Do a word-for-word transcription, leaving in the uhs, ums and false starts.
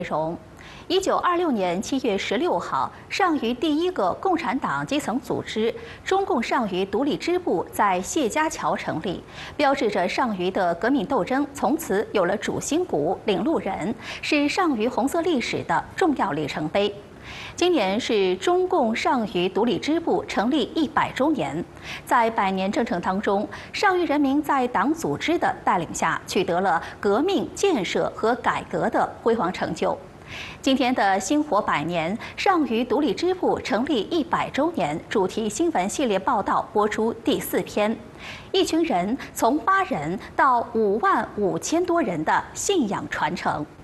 容。一九二六年七月十六号，上虞第一个共产党基层组织——中共上虞独立支部在谢家桥成立，标志着上虞的革命斗争从此有了主心骨、领路人，是上虞红色历史的重要里程碑。 今年是中共上虞独立支部成立一百周年，在百年征程当中，上虞人民在党组织的带领下，取得了革命、建设和改革的辉煌成就。今天的星火百年，上虞独立支部成立一百周年主题新闻系列报道播出第四篇，一群人从八人到五万五千多人的信仰传承。